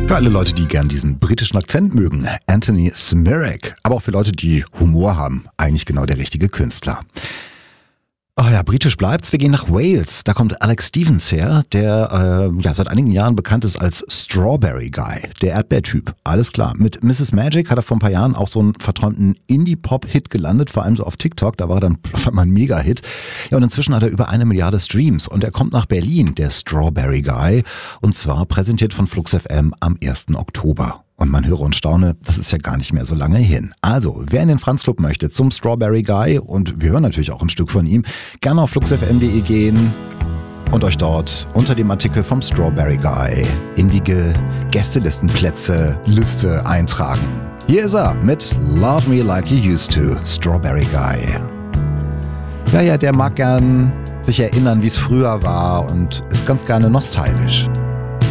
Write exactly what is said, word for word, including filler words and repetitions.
Für alle Leute, die gern diesen britischen Akzent mögen, Anthony Smirek. Aber auch für Leute, die Humor haben, eigentlich genau der richtige Künstler. Oh ja, britisch bleibt's. Wir gehen nach Wales. Da kommt Alex Stevens her, der äh, ja, seit einigen Jahren bekannt ist als Strawberry Guy, der Erdbeertyp. Alles klar. Mit Missus Magic hat er vor ein paar Jahren auch so einen verträumten Indie-Pop-Hit gelandet, vor allem so auf TikTok. Da war er dann mal ein Mega-Hit. Ja, und inzwischen hat er über eine Milliarde Streams. Und er kommt nach Berlin, der Strawberry Guy. Und zwar präsentiert von Flux F M am ersten Oktober. Und man höre und staune, das ist ja gar nicht mehr so lange hin. Also, wer in den Franz Club möchte zum Strawberry Guy, und wir hören natürlich auch ein Stück von ihm, gerne auf flux f m punkt de gehen und euch dort unter dem Artikel vom Strawberry Guy in die Gästelistenplätze Liste eintragen. Hier ist er mit Love Me Like You Used To, Strawberry Guy. Ja, ja, der mag gern sich erinnern, wie es früher war und ist ganz gerne nostalgisch.